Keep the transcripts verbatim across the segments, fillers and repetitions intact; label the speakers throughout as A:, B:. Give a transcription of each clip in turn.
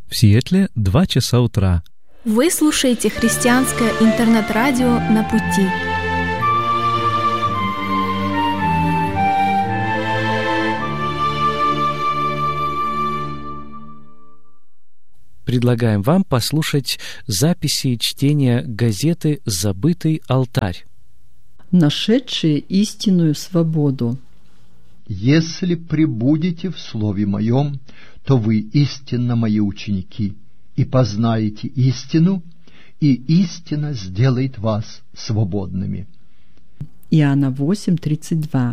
A: В Сиэтле два часа утра.
B: Вы слушаете христианское интернет-радио «На пути».
A: Предлагаем вам послушать записи чтения газеты «Забытый алтарь».
C: Нашедшие истинную свободу.
D: «Если пребудете в слове моем, то вы истинно мои ученики, и познаете истину, и истина сделает вас свободными».
C: Иоанна восемь тридцать два.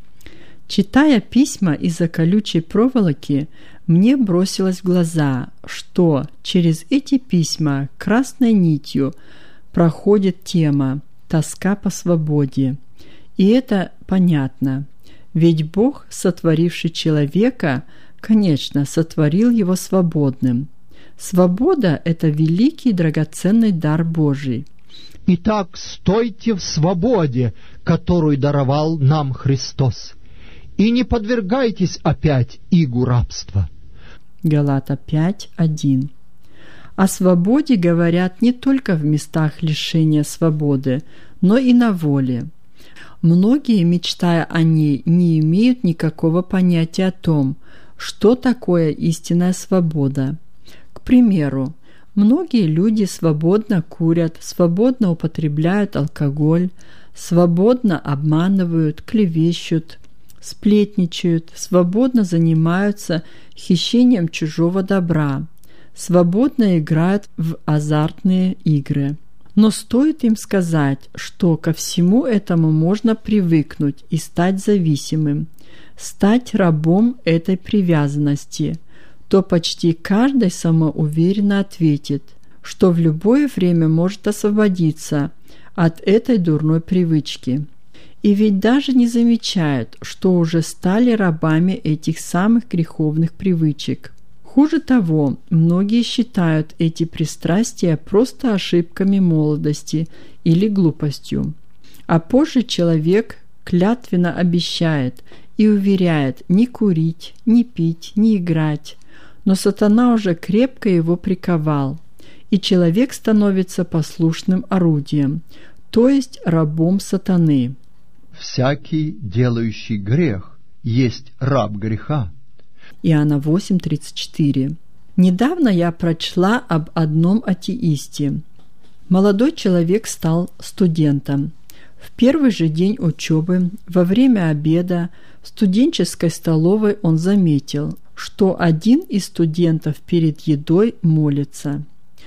C: Читая письма из-за колючей проволоки, мне бросилось в глаза, что через эти письма красной нитью проходит тема «Тоска по свободе». И это понятно, ведь Бог, сотворивший человека, конечно, сотворил его свободным. Свобода – это великий драгоценный дар Божий.
D: «Итак, стойте в свободе, которую даровал нам Христос, и не подвергайтесь опять игу рабства».
C: Галата пять один. О свободе говорят не только в местах лишения свободы, но и на воле. Многие, мечтая о ней, не имеют никакого понятия о том, что такое истинная свобода. К примеру, многие люди свободно курят, свободно употребляют алкоголь, свободно обманывают, клевещут, сплетничают, свободно занимаются хищением чужого добра, свободно играют в азартные игры. Но стоит им сказать, что ко всему этому можно привыкнуть и стать зависимым, стать рабом этой привязанности, то почти каждый самоуверенно ответит, что в любое время может освободиться от этой дурной привычки. И ведь даже не замечают, что уже стали рабами этих самых греховных привычек. Хуже того, многие считают эти пристрастия просто ошибками молодости или глупостью. А позже человек клятвенно обещает и уверяет не курить, не пить, не играть. Но сатана уже крепко его приковал, и человек становится послушным орудием, то есть рабом сатаны.
D: «Всякий, делающий грех, есть раб греха».
C: Иоанна восемь тридцать четыре. Недавно я прочла об одном атеисте. Молодой человек стал студентом. В первый же день учебы, во время обеда, в студенческой столовой он заметил, что один из студентов перед едой молится.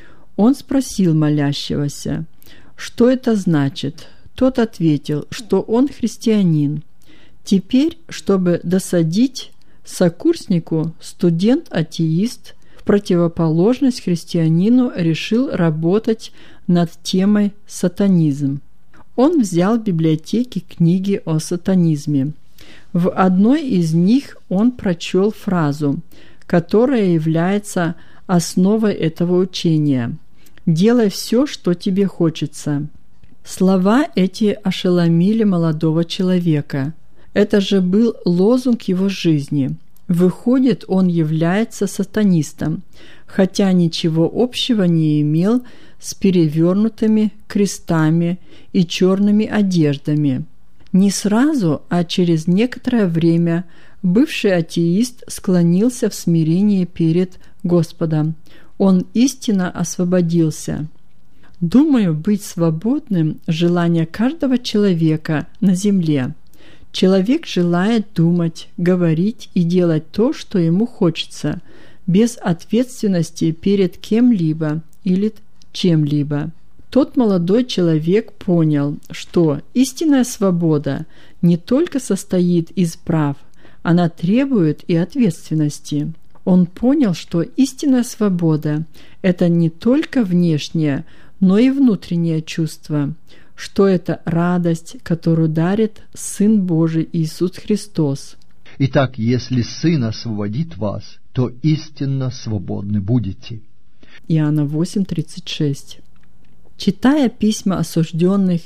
C: Он спросил молящегося, что это значит. Тот ответил, что он христианин. Теперь, чтобы досадить сокурснику, студент-атеист в противоположность христианину решил работать над темой «Сатанизм». Он взял в библиотеке книги о сатанизме. В одной из них он прочел фразу, которая является основой этого учения: «Делай все, что тебе хочется». Слова эти ошеломили молодого человека. Это же был лозунг его жизни. Выходит, он является сатанистом, хотя ничего общего не имел с перевернутыми крестами и черными одеждами. Не сразу, а через некоторое время бывший атеист склонился в смирении перед Господом. Он истинно освободился. Думаю, быть свободным – желание каждого человека на земле. Человек желает думать, говорить и делать то, что ему хочется, без ответственности перед кем-либо или чем-либо. Тот молодой человек понял, что истинная свобода не только состоит из прав, она требует и ответственности. Он понял, что истинная свобода – это не только внешнее, но и внутреннее чувство, что это радость, которую дарит Сын Божий Иисус Христос.
D: «Итак, если Сын освободит вас, то истинно свободны будете».
C: Иоанна восемь тридцать шесть. Читая письма осужденных,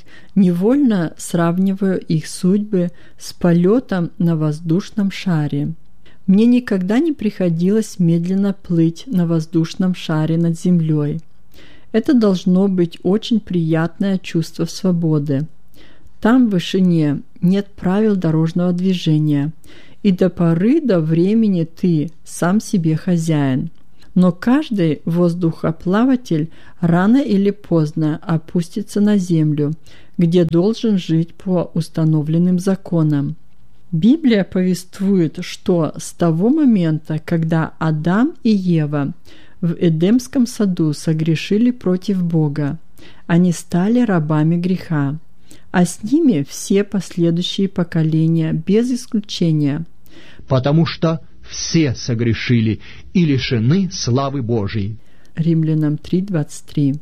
C: невольно сравниваю их судьбы с полетом на воздушном шаре. Мне никогда не приходилось медленно плыть на воздушном шаре над землей. Это должно быть очень приятное чувство свободы. Там в вышине нет правил дорожного движения, и до поры до времени ты сам себе хозяин. Но каждый воздухоплаватель рано или поздно опустится на землю, где должен жить по установленным законам. Библия повествует, что с того момента, когда Адам и Ева в Эдемском саду согрешили против Бога, они стали рабами греха, а с ними все последующие поколения без исключения.
D: Потому что все согрешили и лишены славы Божией.
C: Римлянам три двадцать три.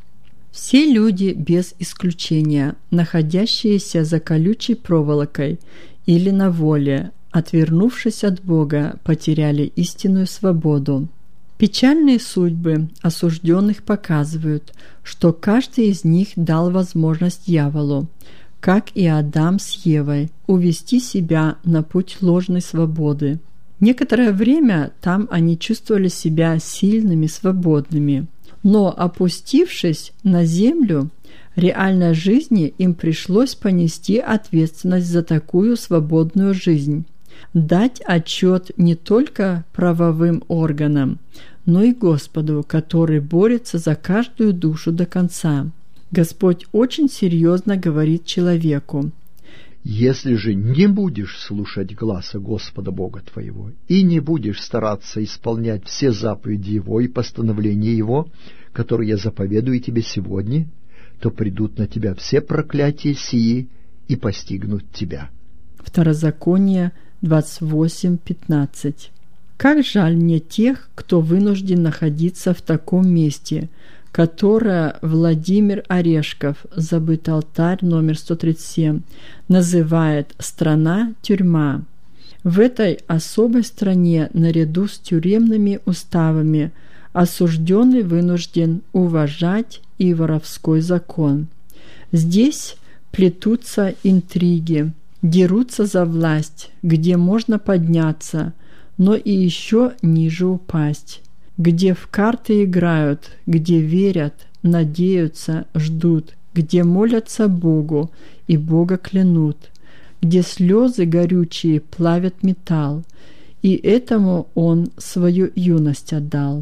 C: Все люди без исключения, находящиеся за колючей проволокой или на воле, отвернувшись от Бога, потеряли истинную свободу. Печальные судьбы осужденных показывают, что каждый из них дал возможность дьяволу, как и Адам с Евой, увести себя на путь ложной свободы. Некоторое время там они чувствовали себя сильными, свободными, но, опустившись на землю реальной жизни, им пришлось понести ответственность за такую свободную жизнь, дать отчет не только правовым органам, но и Господу, который борется за каждую душу до конца. Господь очень серьезно говорит человеку:
D: «Если же не будешь слушать гласа Господа Бога твоего и не будешь стараться исполнять все заповеди Его и постановления Его, которые я заповедую тебе сегодня, то придут на тебя все проклятия сии и постигнут тебя».
C: Второзаконие двадцать восемь пятнадцать. Как жаль мне тех, кто вынужден находиться в таком месте, которое Владимир Орешков, забытый алтарь, номер сто тридцать семь, называет «страна-тюрьма». В этой особой стране, наряду с тюремными уставами, осужденный вынужден уважать и воровской закон. Здесь плетутся интриги, дерутся за власть, где можно подняться, но и еще ниже упасть, где в карты играют, где верят, надеются, ждут, где молятся Богу и Бога клянут, где слезы горючие плавят металл, и этому он свою юность отдал.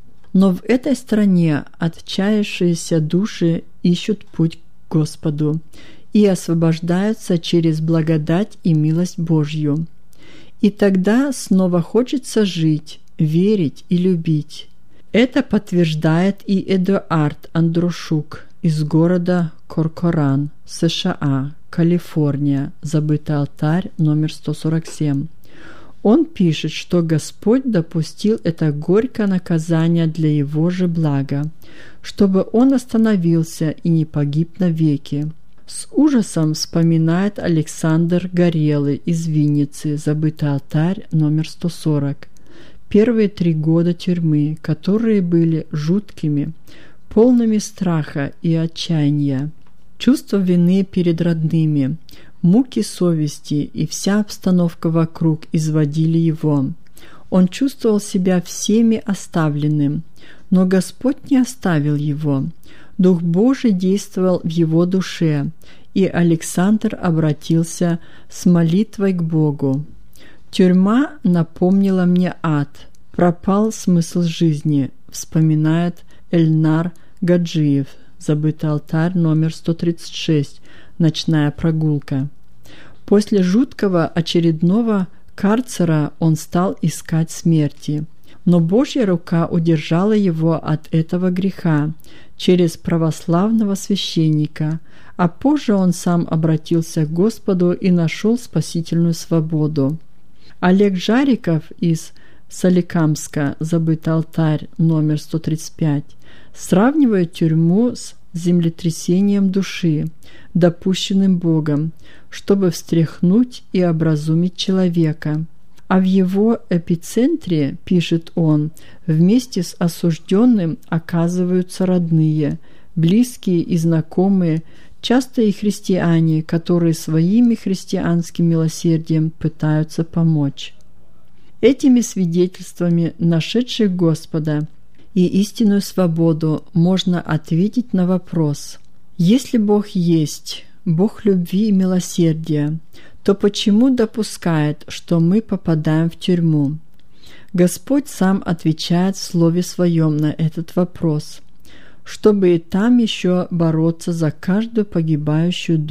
C: Но в этой стране отчаявшиеся души ищут путь к Господу и освобождаются через благодать и милость Божью. И тогда снова хочется жить, верить и любить. Это подтверждает и Эдуард Андрушук из города Коркоран, США, Калифорния, забытый алтарь, номер сто сорок семь. Он пишет, что Господь допустил это горькое наказание для его же блага, чтобы он остановился и не погиб навеки. С ужасом вспоминает Александр Горелый из Винницы, забытый алтарь, номер сто сорок. Первые три года тюрьмы, которые были жуткими, полными страха и отчаяния, чувство вины перед родными, муки совести и вся обстановка вокруг изводили его. Он чувствовал себя всеми оставленным, но Господь не оставил его. Дух Божий действовал в его душе, и Александр обратился с молитвой к Богу. «Тюрьма напомнила мне ад, пропал смысл жизни», вспоминает Эльнар Гаджиев, забытый алтарь, номер сто тридцать шесть, «Ночная прогулка». После жуткого очередного карцера он стал искать смерти, но Божья рука удержала его от этого греха через православного священника, а позже он сам обратился к Господу и нашел спасительную свободу. Олег Жариков из Соликамска, забытый алтарь, номер сто тридцать пять, сравнивает тюрьму с землетрясением души, допущенным Богом, чтобы встряхнуть и образумить человека. А в его эпицентре, пишет он, вместе с осужденным оказываются родные, близкие и знакомые, часто и христиане, которые своими христианским милосердием пытаются помочь. Этими свидетельствами нашедших Господа и истинную свободу можно ответить на вопрос: если Бог есть, Бог любви и милосердия, то почему допускает, что мы попадаем в тюрьму? Господь сам отвечает в Слове Своем на этот вопрос, чтобы и там еще бороться за каждую погибающую душу.